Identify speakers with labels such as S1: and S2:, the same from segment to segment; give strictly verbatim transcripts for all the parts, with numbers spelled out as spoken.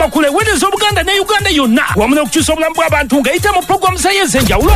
S1: bakule wedezo Buganda ne Uganda yonna wamuna okukyusa obulamu bw'abantu ng'ayita mu programu z'enjawulo.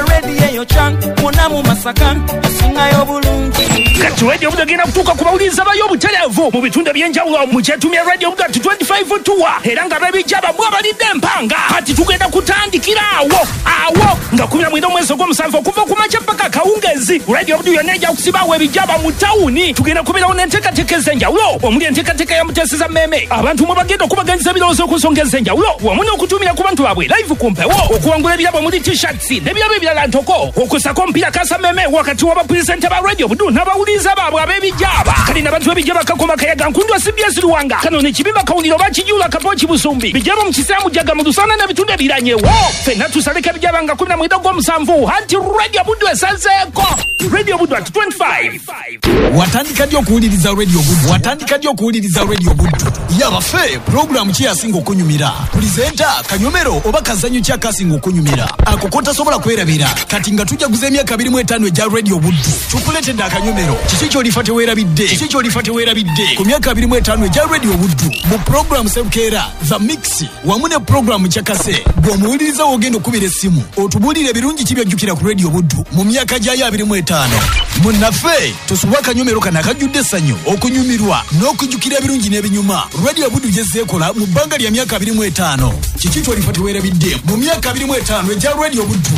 S1: Kati Radio Buddu egenda kutuuka ku bawuliriza bayo obutereevu mu bitundu eby'enjawulo mu kyetumya Radio Buddu twenty-five tour era nga babijjaba mwabalidde empanga kati tugenda kutandikira awo awo nga kumi na mwenda omwezi ogw'omusanvu okuva ku makya paka kawungezi. Radio Buddu yonna ejja kusibaawo ebijjaba mu tawuni. Tugenda kubeerawo n'enteekateeka ez'enjawulo omuli enteekateeka ya Muteesa Meme abantu mwe bagenda okubaganyiza ebirowoozo ku nsonga ez'enjawulo wamu n'okutumira ku bantu baabwe live ku mpewo okuwangula ebirabo omuli t-shirts n'ebirabo ebirala ntoko okusako omupiira Kasa Meme wakati w'abapulisente ba Radio Buddu n'abawuliriza baabwe ab'ebijjaba kali n'abantu b'ebijjaba kakoma kayaga nkundu wa C B S Luwanga kano n'ekibiba kawuliro bakijula kapooki Busumbi bijjaba mu Kisaamu Jaga mu Lusana n'ebitundu ebiranyewo ffenna tusaleka ebijjaba nga kumi na mwenda gw'omusanvu anti Radio Buddu esazeeko. Radio Buddu at twenty-five.
S2: Watandika ddi okuwuliriza Radio Buddu watandika ddi okuwuliriza Radio Buddu yabafe programu ki yasinga okunyumira pulizenta kanyomero oba kazanyo kya kasinga okunyumira akokota sobola kwerabira kati nga tujja kuza emyaka abiri mu etaano egya Radio Buddu tukuletedde akanyomero kiki ky'olifa teweerabidde kiki ky'olifa teweerabidde ku myaka abiri mu etaano egya Radio Buddu mu programu serukeera za mix wamu ne programu kyakase bw'omuwuliriza wogenda okubira essimu otubuulire birungi kibyajjukira ku Radio Buddu mu myaka gyayo abiri mu etaano munnaffe tosuwa akanyomero kana akajjudde essanyu okunyumirwa n'okujjukira ebirungi n'ebinyuma. Radio Buddu gyezeekola mu bbanga lya myaka abiri mu etaano kiki ky'olifa teweerabidde mu myaka abiri mu etaano egya Radio Buddu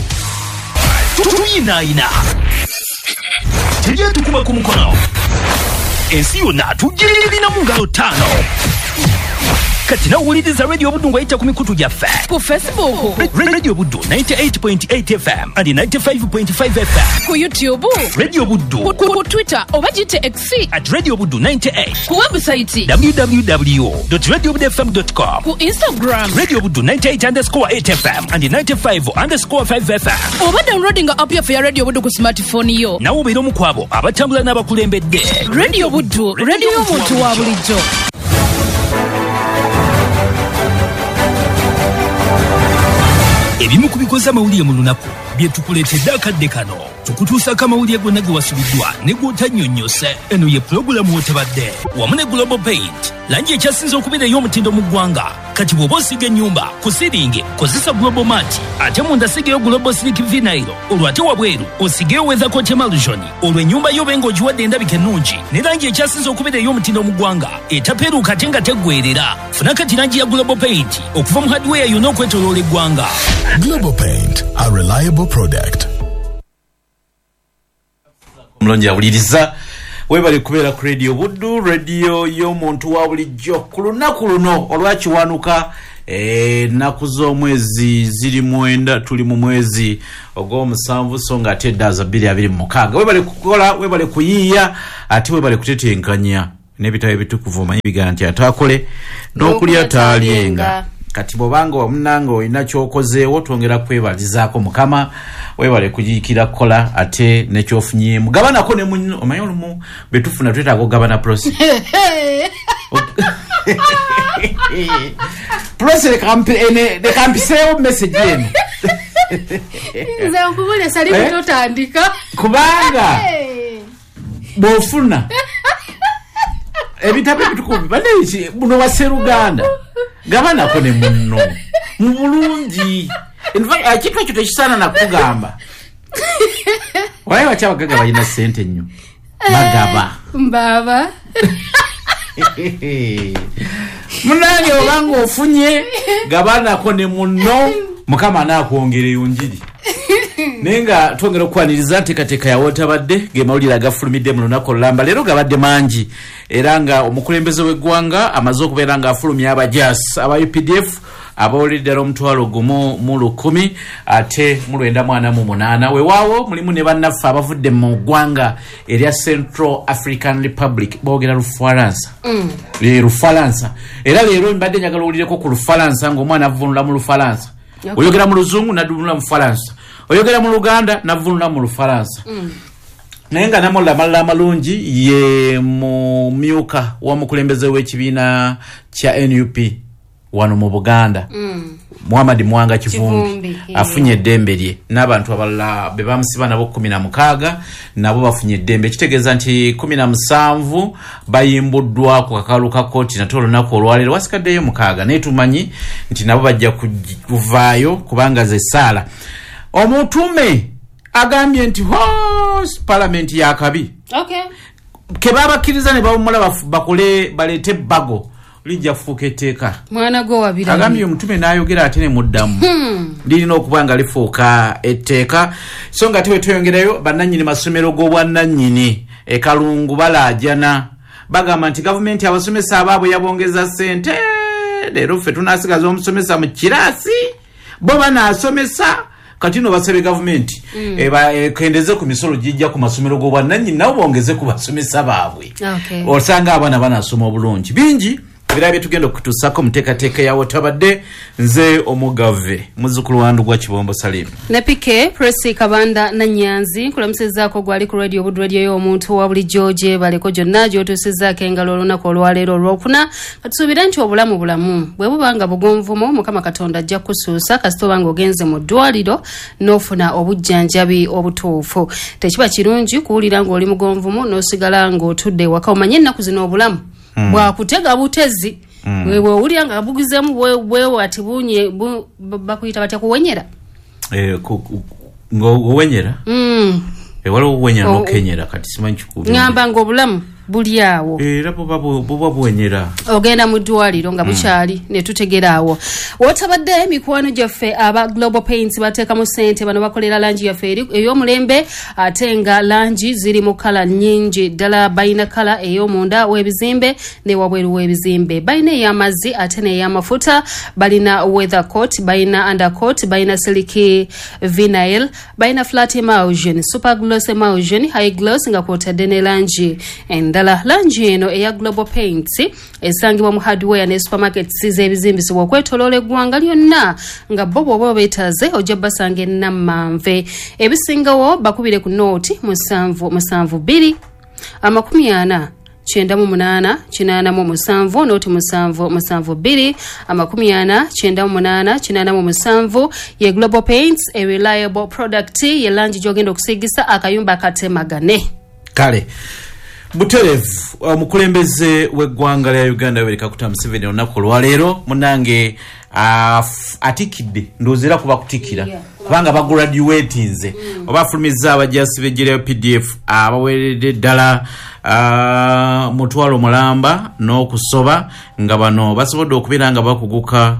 S1: tuyinaayina tujye tukuba ku mukono ensi yonna tugirina mu ngalo ttaano kati nawuliriza Radio Buddu ng'ayita ku mikutu gyaffe
S3: ku Facebook
S1: Radio Buddu ninety-eight point eight F M and ninety-five point five F M
S3: ku YouTube
S1: Radio Buddu
S3: ku, ku Twitter oba gite X
S1: at Radio Buddu ninety-eight
S3: ku website
S1: w w w dot radio buddu f m dot com
S3: ku Instagram
S1: Radio Buddu ninety-eight underscore eight F M and ninety-five underscore five F M
S3: oba downloading app ya Radio Buddu ku smartphone yo
S1: nawo obeera omu kwabo abatambula n'abakulembedde.
S3: Radio Buddu radio y'omuntu wa bulijjo.
S1: Ebimu kubikoza amawulire mu lunaku bye tukuleetedde akadde kano tukutuusako amawulire gonna ge wasubiddwa ne gw'otannyonnyose. Eno ye pulogulaamu w'otabadde wamu ne Global Paint langi ekyasinze okubeera ey'omutindo mu ggwanga kati bw'oba osiga ennyumba ku siringi kozesa Global Mat ate munda sigeyo Global Slick Vinyl olwo ate wabweru osigeyo Weather Coat Emulsion olwo ennyumba yo benga ogiwadde endabika ennungi ne langi ekyasinze okubeera ey'omutindo mu ggwanga etapeeruuka ate nga teggweerera. Funa kati langi ya Global Paint okuva mu hardware yonna okwetooloola eggwanga.
S4: Global Paint, a reliable product.
S5: Mlonji awuliriza webale kubeera ku Radio Buddu radio y'omuntu wa bulijjo ku lunaku luno olwakiwanuka ennaku z'omwezi ziri mwenda tuli mu mwezi ogw'omusanvu so nga ate eddaza bbiri abiri mu mukaaga. Webale kukola webale kuyiiya ate webale kutetenkanya n'ebitabo ebitukuvu omanyi bigaa nti ataakole n'okulya taalyenga. Kati bobanga wamunanga olina kyokozeewo twongera kwebalizaako Mukama webale kujiikira kola ate nekyofunyeemu gabanako ne munno omanyi olumu betufuna twetaaga ogabana prosi prosi lekampiseewo message eno
S3: nze nkubule sali kutotandika
S5: kubanga bw'ofuna ebitabo ebitukuvu baneki buno wa Sseruganda gabanako ne munno mu bulungi. Ekintu ekyo tekisaana nakugamba waye wakyabagaga balina ssente nnyo bagaba
S3: mbaba
S5: munange obanga ofunye gabanako ne munno Mukama anakwongera enjiri naye nga twongera okwaniriza nteekateeka yawe otabadde ge mawulire agafulumidde mu lunaku olulamba leero gabadde mangi era nga omukulembeze w'eggwanga amaze okubeera nga afulumya abajaasi aba U P D F abawulidde ddala omutwalo gumu mu lukumi ate mu lwenda mu ana mu munaana weewaawo mulimu ne bannaffe abavudde mu ggwanga erya Central African Republic boogera Lufalansa mm. e Lufalansa era leero mbadde njagala owulireko ku Lufalansa ng'omwana avunula mu Lufalansa okay. Oyogera mu Luzungu nadunula mu Falansa oyogera mu Luganda navunula mu Lufalansa mm. naye nga namulla amalala amalungi ye mumyuka w'omukulembeze w'ekibiina kya N U P wano mu Buganda mm. Muhammad Mwanga Kivumbi,
S3: Kivumbi
S5: afunye eddembe lye n'abantu abalala be bamusiba nabo kumi na mukaaga nabo bafunye eddembe. Kitegeeza nti kumi na musanvu bayimbuddwa ku kakalu ka kooti nate olunaku olwaleero wasikaddeyo mukaaga naye tumanyi nti nabo bajja kuvaayo kubanga ze ssaala. Omutume agambye nti hoos palamenti yakabi
S3: okay
S5: ke babakkiriza ne bawumula bakole baleete bago lijja kufuuka etteeka.
S3: Mwana go wabira
S5: agambye omutume n'ayogera ate ne muddamu hmm. lirina okuba nga lifuuka etteeka so nga tewe tweyongerayo bannannyini masomero g'obwannannyini e Kalungu balaajana bagamba nti gavumenti abasomesa abaabwe yabongeza ssente leero ffe tunaasigaza omusomesa mu kiraasi bo banaasomesa kati no basebe gavumenti mm. eba ekendeze ku misolo gijja ku masomero g'obwannannyini nabo bongeze ku basomesa baabwe
S3: okay.
S5: osanga abaana banasoma obulungi bingi birabye tugenda okutusako muteekateeka yawo tabadde nze omugave muzzukulu wandu gwa Kibombo Salim
S3: Nepike Presi Kabanda na Nyanzi kulamusezaako gwali ku radio Bud Radio y'omuntu wa buli George baleko jonna gyotusezaako engalo olunaku olwaleero olwokuna katusuubira nti obulamu bulamu bwe bubanga bugonvumo Mukama Katonda ajja kusuusa kasita obanga ogenze mu ddwaliro n'ofuna obujjanjabi obutuufu. Tekiba kirungi kuwulira ng'oli mugonvumo n'osigala ng'otudde waka omanye ennaku zino obulamu Mm. bwa kutega butezi mm. wewe uli anga bugizemu wewe ati bunye bu, bakuyita batya kuwenyera
S5: eh ngo wenyera mm e walo wenyera no kenyera kati simanyi kikulu
S3: ngamba ngo bulamu buli awo
S5: eh rapo babo boba buwenyera
S3: ogenda mu ddwaliro nga bukyali mm. ne tutegeraawo wotabadde emikwano gyaffe aba Global Paints bateeka mu ssente bano bakolera langi yaffe ey'omulembe ate nga langi ziri mu kala nnyingi ddala bayina kala ey'omunda w'ebizimbe ne wabweru w'ebizimbe bayina ey'amazzi ate n'ey'amafuta balina weather coat bayina undercoat bayina silky vinyl bayina flat emulsion super gloss emulsion high gloss nga kwotadde ne langi enda la langi eno eya Global Paints esangibwa mu hardware ne supermarkets z'ebizimbisibwa okwetoloola eggwanga lyonna nga bo bw'oba beetaaze ojja basanga ennamanve ebisingawo bakubire ku nooti musanvu musanvu bbiri amakumi ana kyenda mu munaana kinaana mu musanvu nooti musanvu musanvu bbiri amakumi ana kyenda mu munaana kinaana mu musanvu ye Global Paints a reliable product ye langi gy'ogenda okusigisa akayumba akatemagane
S5: kale Buterevu omukulembeze w'eggwanga lya Uganda Yoweri Kaguta Museveni olunaku olwaleero munange uh, atikidde ndozera kuba kutikira kubanga bagraduatinze mm. oba afulumiza abajasi b'eggye P D F abaweredde ddala uh, mutwalo mulamba n'okusoba nga bano basobodde okubeera nga bakuguka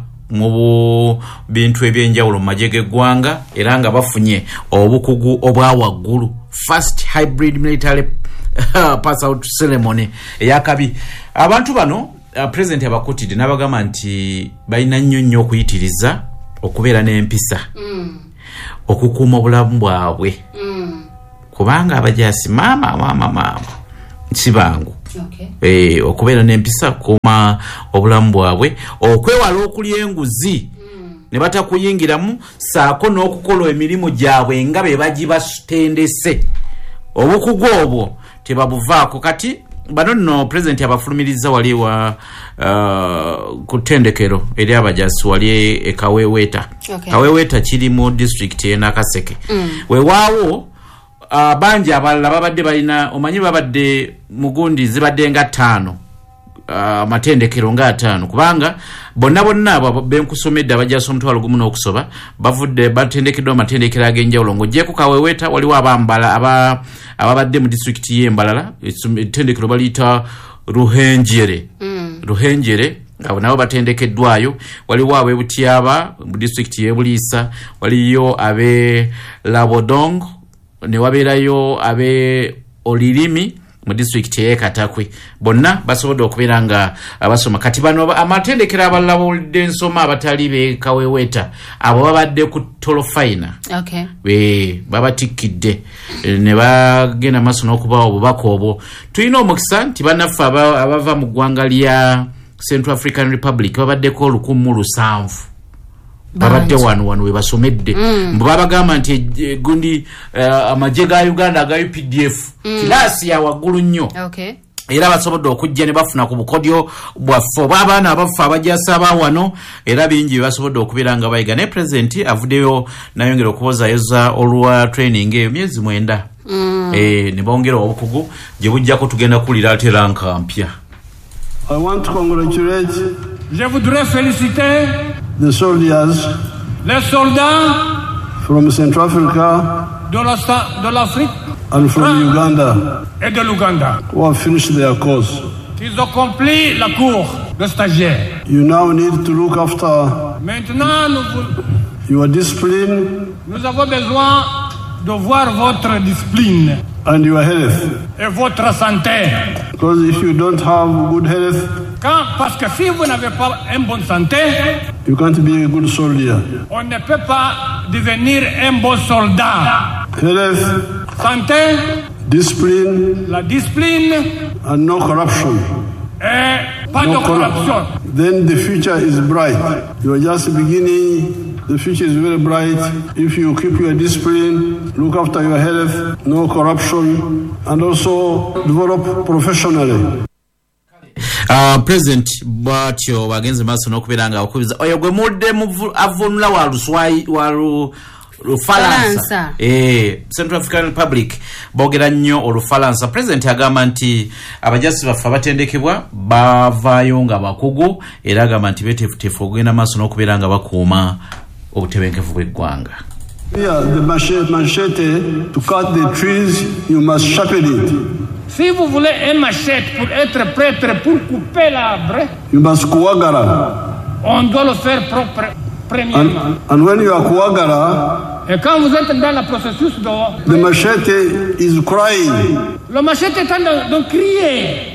S5: mu bintu ebyenjawulo mu magye g'eggwanga era nga bafunye obukugu obwa waggulu first hybrid military pass out ceremony eyakabi abantu bano uh, president abakutide nabagamba nti balina nnyo nnyo okuyitiriza okubeera n'empisa mm. okukuuma obulamu bwabwe mm. kubanga abajasi maama maama maama kibangu okay. eh, okubeera n'empisa kuuma obulamu bwabwe okwewala okulya enguzi mm. ne batakuyingiramu saako n'okukola emirimu gyabwe nga be bagibasitendese obukugu obwo tebabuvaako kati bano nno president abafulumiriza wali wa uh, kutendekero eri abajasi wali e Kaweweeta okay. Kaweweeta kiri mu district e Nakaseke mm. wewaawo uh, banji abalala babadde balina omanyi babadde mugundi zibadde nga ttaano amatendekero uh, nga ataano kubanga bonna bonna abo benkusomedde abajasi omutwalo gumu n'okusoba bavudde batendekeddwa amatendekero ag'enjawulo ng'ogyeko Kaweweeta waliwo abambala aba ababadde mu district y'Embalala ettendekero baliyita Ruhenjere mm. Ruhenjere abo nabo batendekeddwayo waliwo ab'Ebutyaba mu district y'e Buliisa waliyo ab'e Labodong ne wabeerayo ab'e Olirimi mu district ye Katakwe bonna basobodde okubeera nga abasoma kati bano amatendekero abalala bawulidde ensoma abatali be Kaweweeta abo babadde ku Tolofaina
S3: okay.
S5: we babatikidde ne bagenda maaso n'okubawa obubaka obwo tulina omukisa nti bannaffe abava mu ggwanga lya Central African Republic babaddeko olukumu lusanvu babadde wano wano we basomedde mm. babagamba nti gundi uh, amagye ga Uganda ga U P D F mm. kilasi ya waggulu nnyo
S3: okay.
S5: era basobodde okujja ne bafuna ku bukodyo bwaffe bw'abaana abafu abajasa abawano era bingi basobodde okubeera nga bayiga ne president avuddeyo nayongera okubozaayoza olwa training eyo myezi mwenda mm. eh, ne bongera obukugu gye bujjako tugenda kulira ate ranka mpya.
S6: I want to congratulate
S1: Je voudrais féliciter
S6: the soldiers
S1: les soldats
S6: from Central Africa
S1: de la- de l'Afrique
S6: and from Uganda
S1: et de l'Ouganda.
S6: who have finished their course.
S1: Ils ont accompli la cour de stagiaire.
S6: You now need to look after
S1: Maintenant, nous, vou-
S6: your discipline
S1: nous avons besoin de voir votre discipline
S6: and your health.
S1: et votre santé.
S6: Because if you don't have good health,
S1: Quand, parce que si vous n'avez pas une bonne santé,
S6: you can't be a good soldier.
S1: on ne peut pas devenir un bon soldat.
S6: Health,
S1: Santé,
S6: discipline,
S1: la discipline
S6: and no corruption.
S1: et pas de
S6: No
S1: corruption.
S6: corruption. Then the future is bright. You are just beginning. The future is very bright if you keep your discipline, look after your health, no corruption, and also develop professionally.
S5: Uh, president bwatyo bagenze maaso n'okubeera nga okubiza oyo gwe mudde avunula wa luswai wa Lufalansa eh Central African Republic boogera nnyo Olufalansa. President agamba nti abajasi baffe abatendekebwa bavaayo nga bakugu era agamba nti beteefuteefu okugenda maaso n'okubeera nga bakuuma obutebenkevu bw'eggwanga.
S6: Here, the machete, machete, to cut the trees, you must sharpen it.
S1: Si vous voulez un machette pour être prêtre pour couper l'arbre,
S6: You must kuwagara.
S1: on doit le faire propre, premièrement.
S6: And, and when you are kuwagara,
S1: Et quand vous êtes dans le processus de...
S6: the machete is crying.
S1: Le machette est en train de, de crier.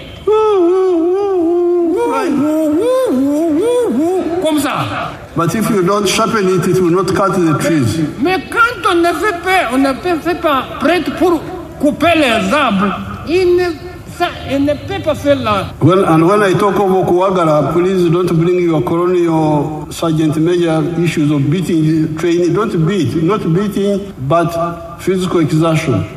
S1: Comme ça.
S6: But if you don't sharpen it, it will not cut the trees.
S1: Mais quand on ne fait pas, on ne fait pas prêtre pour couper les arbres, il ne, ça, il ne peut pas faire la...
S6: When, and when I talk about kuwagara, please don't bring your colonel sergeant major issues of beating, training. Don't beat, not beating, but physical exertion.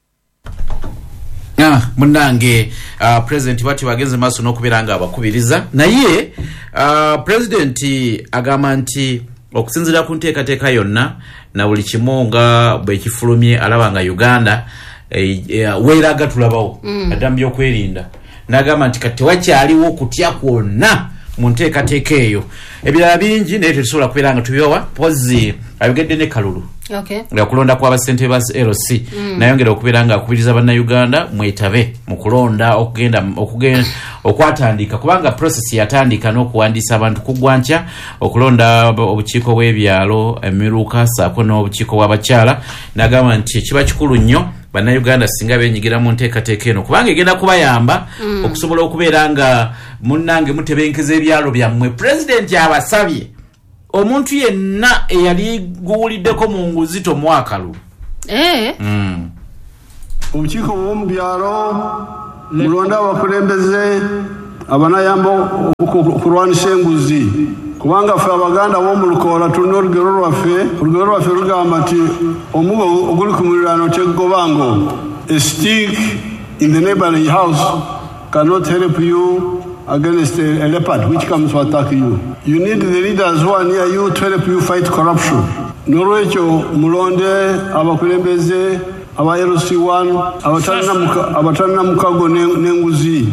S5: Ah, munange uh, president bati bagenze maaso n'okubeera nga abakubiriza naye uh, president agamba nti okusinziira ku nteekateeka yonna na buli kimu nga bwe kifulumye alaba nga Uganda eh, eh, weeraga tulabawo mm. addamu by'okwerinda n'agamba nti kati wakyaliwo okutya kwonna mu nteekateeka eyo ebirala bingi naye tetusobola kubeera nga tubibawa pozi abigedde ne kalulu.
S3: Okay.
S5: Nga kulonda kwa basente ba L C mm. nayongera okubeera nga akubiriza banna Uganda mwetabe mu kulonda okugenda okugenda okwatandika kubanga process yatandika n'okuwandiisa abantu kugwancha okulonda obukiiko bw'ebyalo emiruka saako n'obukiiko bw'abakyala nagamba nti kiba kikulu nnyo banna Uganda singa benyigira mu nteekateeka eno kubanga egenda kubayamba mm. okusobola okubeera nga munnange mutebenkeza ebyalo byammwe. President abasabye omuntu yenna eyali guwuliddeko mu nguzito mwakalu
S3: eh
S5: mm.
S6: Obukiiko bw'omu byalo mulonda abakulembeze abanayamba okulwanisa enguzi kubanga ffe abaganda b'omu Lukoola tulina olugero lwaffe olugero lwaffe lugamba nti omugo oguli ku muliraano teggobango. A stick in the neighboring house cannot help you against a, a leopard which comes to attack you. You need the leaders who are near you to help you fight corruption. Norwecho mulonde abakulembeze aba L C one abatalina mukago n'enguzi.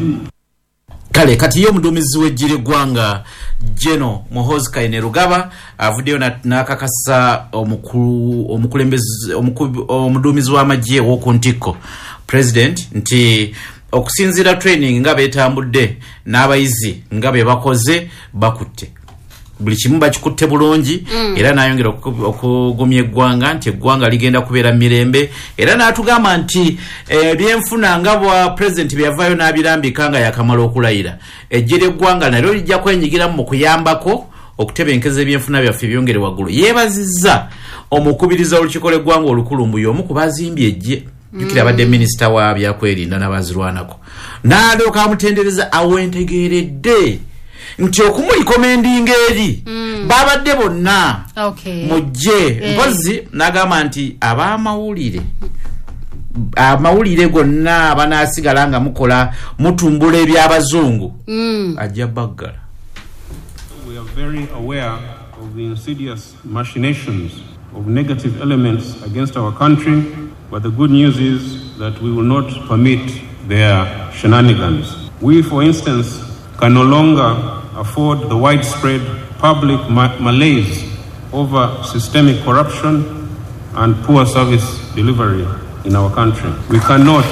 S5: Kale kati ye omuduumizi w'eggye gwanga Jeno Muhoozi Kainerugaba avuddeyo n'akakasa omukulembeze omuduumizi w'amagye w'oku ntikko president nti okusinziira training nga beetambudde n'abayizi nga be bakoze bakutte buli kimu bakikutte bulungi mm. era n'ayongera okugumya eggwanga nti eggwanga ligenda kubeera mirembe era n'atugamba nti ebyenfuna nga bwa president bye yavaayo n'abirambika nga yakamala okulayira eggye ly'eggwanga nalyo lijja kwenyigiramu mu kuyambako okutebenkeza ebyenfuna byaffe byongere waggulu. Yeebazizza omukubiriza olukiiko lw'eggwanga olukulu mbu y'omu ku bazimbye eggye jukira abadde minisita wa byakwerinda n'abazirwanako n'alyoka amutendereza awentegeeredde nti okumulikomendinga eri mm. babadde bonna
S3: okay.
S5: mujje eh. Mpozi n'agamba nti ab'amawulire amawulire gonna abanaasigala nga mukola mutumbula ebyabazungu mm. ajja baggala.
S7: We are very aware of the insidious machinations of negative elements against our country, but the good news is that we will not permit their shenanigans. We, for instance, can no longer afford the widespread public ma- malaise over systemic corruption and poor service delivery in our country. We cannot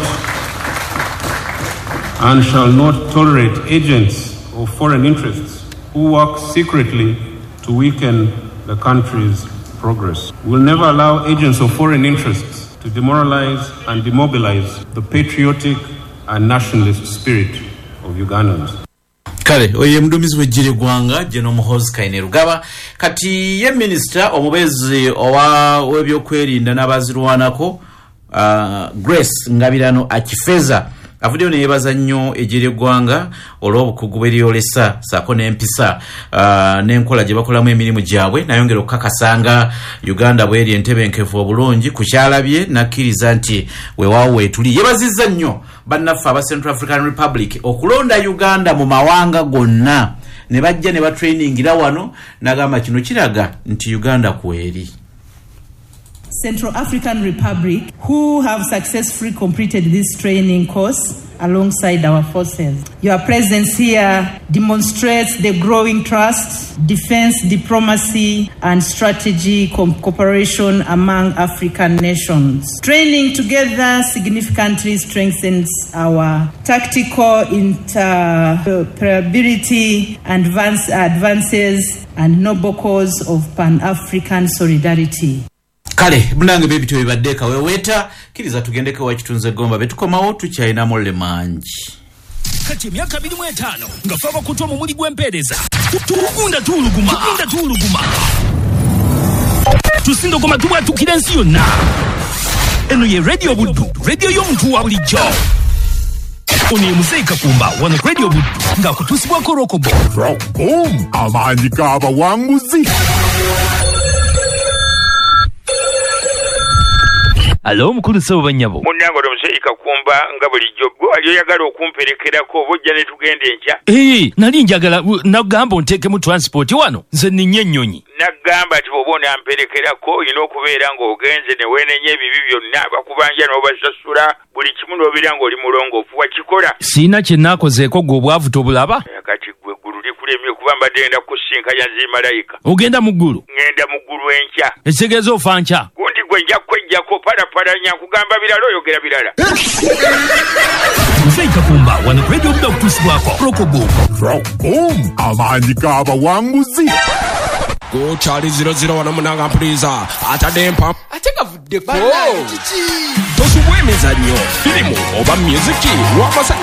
S7: and shall not tolerate agents of foreign interests who work secretly to weaken the country's progress. We will never allow agents of foreign interests to demoralize and demobilize the patriotic and nationalist spirit of Ugandans.
S5: Kale oye mdumizi wejire gwanga General Muhoozi Kainerugaba kati ye minister omubezi owa webyokwerinda n'abazirwanako uh, Grace Ngabirano Akifeza avudio ne yebaza nnyo ejire gwanga olw'obukugu bw'eryolesa saako n'empisa uh, n'enkola gye bakolamu emirimu gyabwe nayongera okukakasanga Uganda bweri entebenkefu obulungi kukyalabye nakkiriza nti weewaawo weetuli yebazizza nnyo bannaffe aba Central African Republic okulonda Uganda mu mawanga gonna ne bajja ne batrainingira wano n'agamba kino kiraga nti Uganda kweri.
S8: Central African Republic, who have successfully completed this training course alongside our forces. Your presence here demonstrates the growing trust, defense diplomacy, and strategy co- cooperation among African nations. Training together significantly strengthens our tactical interoperability and advance, advances and noble cause of Pan-African solidarity.
S5: Kale munange bebito bibadeka weweta kiriza tugendeke wa kitunze gomba betukomawo tukyayina molle manji
S1: kati emyaka abiri mu etaano nga faba kutwa mu muli gw'empeereza tugunda tuuluguma tugunda tuuluguma tusinga goma tubwatukira ensi yonna eno ye radio buddu radio y'omuntu wa bulijjo ono ye Muzeeyi Kakumba wano radio buddu ng'akutuusibwako rokobo
S4: Rokom amaanyi g'abawanguzi.
S1: Alo mukulu sebo banyabo
S9: munyango Muzeeyi Kakumba nga bulijjo gwe aliyo yagala okumperekerako bojja ne tugenda enkya.
S1: Eh nali njagala nagamba onteeke mu transport wano nze ninye ennyonyi
S9: nagamba ati bw'oba onamperekerako olina okubeera ng'ogenze ne weenenya ebibi byonna bakubanja n'obasasula buli kimu n'obeera ng'oli mulongoofu wakikola.
S1: siina kye naakozeeko gwe obwavu tobulaba
S9: kati gwe eggulu likulemye kuba mbadde ngenda kusinkanya zi malayika.
S1: ogenda mu ggulu?
S9: ngenda mu ggulu enkya.
S1: ekitegeeza ofa nkya?
S9: gundi gwe nja kwejjako palapalanya nkugamba birala oyogera birala.
S1: Muzeeyi Kakumba wano radio buddu okutuusibwako rokobo
S4: Rokom amaanyi g'abawanguzi.
S10: Go Charlie zero zero wano munanga mpuliza atadde mpa ate kavuddeko tosubwa emizannyo firimu oba musiki lw'amasa